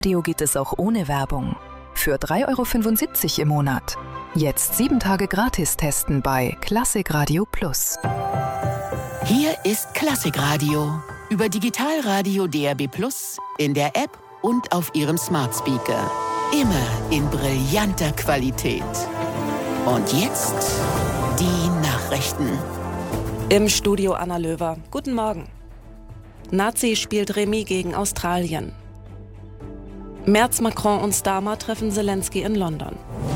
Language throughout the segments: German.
Radio geht es auch ohne Werbung. Für 3,75 € im Monat. Jetzt 7 Tage gratis testen bei Klassik Radio Plus. Hier ist Klassik Radio. Über Digitalradio DAB+, in der App und auf Ihrem Smart Speaker. Immer in brillanter Qualität. Und jetzt die Nachrichten. Im Studio Anna Löwer. Guten Morgen. Nazi spielt Remis gegen Australien. Merz, Macron und Starmer treffen Zelensky in London.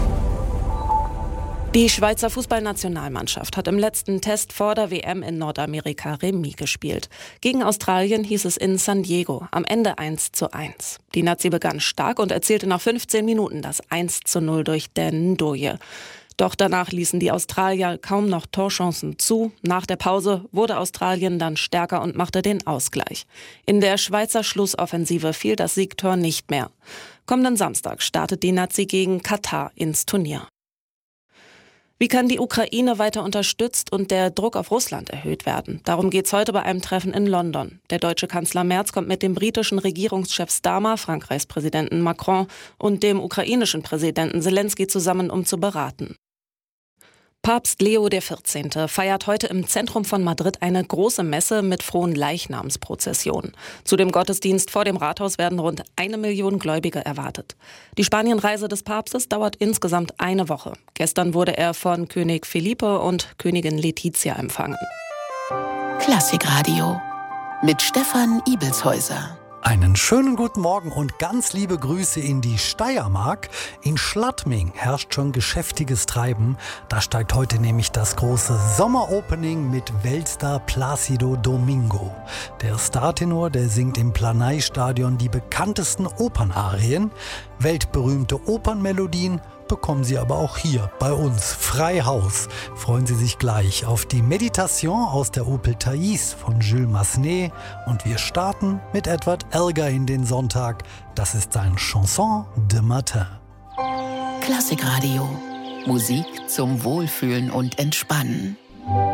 Die Schweizer Fußballnationalmannschaft hat im letzten Test vor der WM in Nordamerika Remis gespielt. Gegen Australien hieß es in San Diego, am Ende 1:1. Die Nazi begann stark und erzielte nach 15 Minuten das 1:0 durch Dan Ndoye. Doch danach ließen die Australier kaum noch Torchancen zu. Nach der Pause wurde Australien dann stärker und machte den Ausgleich. In der Schweizer Schlussoffensive fiel das Siegtor nicht mehr. Kommenden Samstag startet die Nazi gegen Katar ins Turnier. Wie kann die Ukraine weiter unterstützt und der Druck auf Russland erhöht werden? Darum geht es heute bei einem Treffen in London. Der deutsche Kanzler Merz kommt mit dem britischen Regierungschef Starmer, Frankreichs Präsidenten Macron und dem ukrainischen Präsidenten Zelensky zusammen, um zu beraten. Papst Leo XIV. Feiert heute im Zentrum von Madrid eine große Messe mit Fronleichnamsprozession. Zu dem Gottesdienst vor dem Rathaus werden rund 1 Million Gläubige erwartet. Die Spanienreise des Papstes dauert insgesamt eine Woche. Gestern wurde er von König Felipe und Königin Letizia empfangen. Klassik Radio mit Stefan Ibelshäuser. Einen schönen guten Morgen und ganz liebe Grüße in die Steiermark. In Schladming herrscht schon geschäftiges Treiben. Da steigt heute nämlich das große Sommeropening mit Weltstar Plácido Domingo. Der Startenor, der singt im Planei-Stadion die bekanntesten Opernarien. Weltberühmte Opernmelodien bekommen Sie aber auch hier bei uns frei Haus. Freuen Sie sich gleich auf die Meditation aus der Oper Thais von Jules Massenet und wir starten mit Edward Elgar in den Sonntag. Das ist sein Chanson de Matin. Klassik Radio. Musik zum Wohlfühlen und Entspannen.